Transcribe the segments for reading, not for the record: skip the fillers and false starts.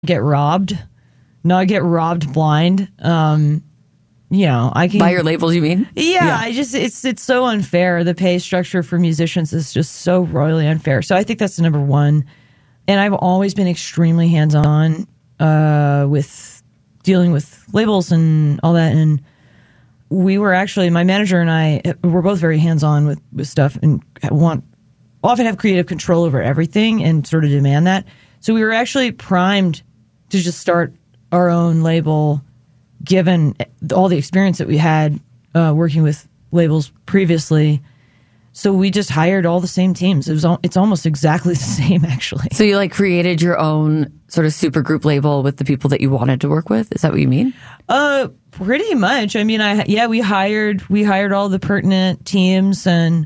get robbed, not get robbed blind. I can By your labels, you mean? Yeah, it's so unfair. The pay structure for musicians is just so royally unfair. So I think that's the number one. And I've always been extremely hands-on with dealing with labels and all that. And we were actually, my manager and I were both very hands-on with stuff and often have creative control over everything and sort of demand that. So we were actually primed to just start our own label, given all the experience that we had working with labels previously. So we just hired all the same teams. It's almost exactly the same, actually. So you created your own sort of super group label with the people that you wanted to work with? Is that what you mean? Pretty much. I mean, we hired all the pertinent teams, and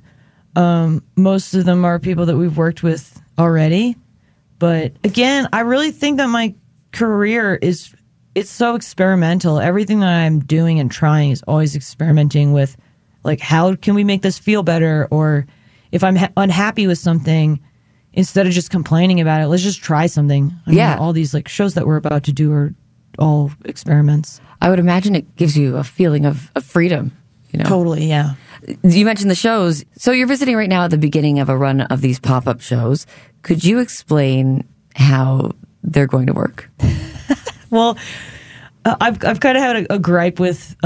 most of them are people that we've worked with already. But again, I really think that my career it's so experimental. Everything that I'm doing and trying is always experimenting with, how can we make this feel better? Or if I'm unhappy with something, instead of just complaining about it, let's just try something. I mean, all these shows that we're about to do are all experiments. I would imagine it gives you a feeling of freedom. Totally, yeah. You mentioned the shows. So you're visiting right now at the beginning of a run of these pop-up shows. Could you explain how they're going to work? Well, I've kind of had a gripe with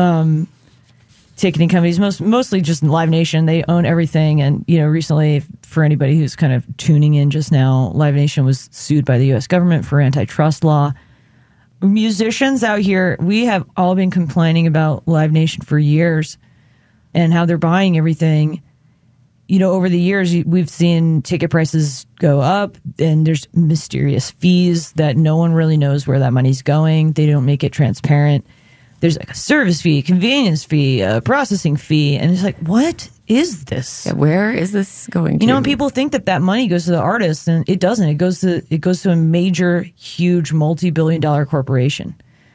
ticketing companies, mostly just Live Nation. They own everything. And, recently, for anybody who's kind of tuning in just now, Live Nation was sued by the U.S. government for antitrust law. Musicians out here, we have all been complaining about Live Nation for years and how they're buying everything. Over the years, we've seen ticket prices go up, and there's mysterious fees that no one really knows where that money's going. They don't make it transparent. There's a service fee, convenience fee, a processing fee, and it's what is this? Yeah, where is this going to? And people think that money goes to the artists, and it doesn't. It goes to a major, huge, multi-billion-dollar corporation.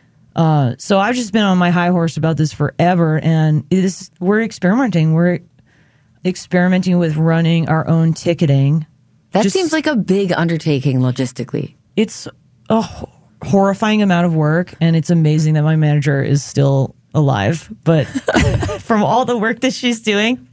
So I've just been on my high horse about this forever, and we're experimenting. We're experimenting with running our own ticketing. That seems like a big undertaking logistically. It's a horrifying amount of work, and it's amazing that my manager is still alive, but from all the work that she's doing.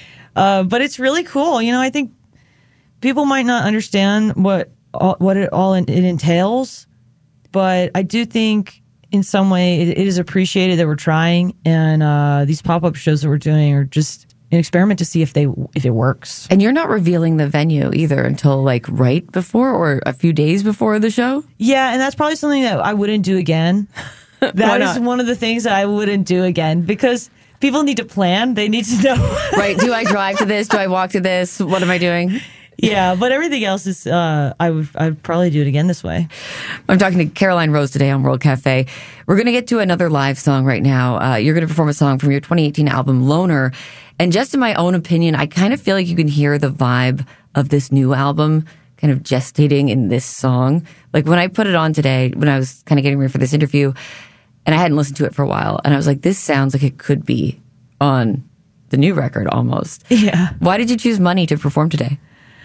But it's really cool. I think people might not understand what it entails, but I do think in some way it is appreciated that we're trying, and these pop-up shows that we're doing are just an experiment to see if it works. And you're not revealing the venue either until right before or a few days before the show? Yeah, and that's probably something that I wouldn't do again. That is one of the things that I wouldn't do again, because people need to plan. They need to know. Right. Do I drive to this? Do I walk to this? What am I doing? Yeah, but everything else is, I'd probably do it again this way. I'm talking to Caroline Rose today on World Cafe. We're going to get to another live song right now. You're going to perform a song from your 2018 album, Loner. And just in my own opinion, I kind of feel like you can hear the vibe of this new album kind of gestating in this song. When I put it on today, when I was kind of getting ready for this interview, and I hadn't listened to it for a while, and I was like, this sounds like it could be on the new record almost. Yeah. Why did you choose Money to perform today?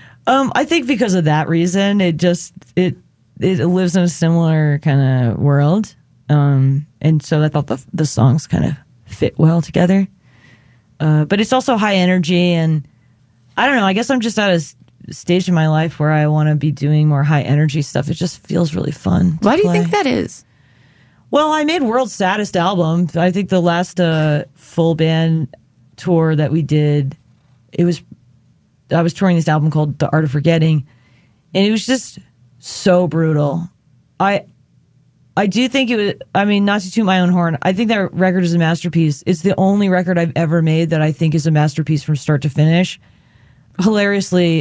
I think because of that reason. It lives in a similar kind of world. And so I thought the songs kind of fit well together. But it's also high energy, and I don't know, I guess I'm just at a stage in my life where I want to be doing more high energy stuff. It just feels really fun. Why do you think that is? Well, I made World's Saddest Album. I think the last full band tour that we did, I was touring this album called The Art of Forgetting, and it was just so brutal. I do think it was, not to toot my own horn, I think that record is a masterpiece. It's the only record I've ever made that I think is a masterpiece from start to finish. Hilariously,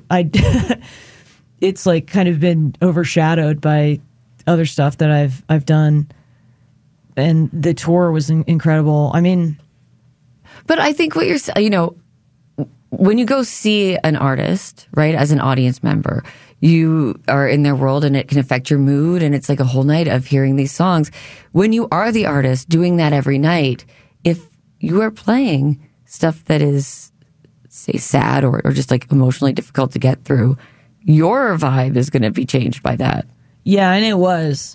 it's kind of been overshadowed by other stuff that I've done. And the tour was incredible. But I think what you're saying, when you go see an artist, right, as an audience member, you are in their world and it can affect your mood, and it's like a whole night of hearing these songs. When you are the artist doing that every night, if you are playing stuff that is, say, sad or just emotionally difficult to get through, your vibe is going to be changed by that. Yeah, and it was.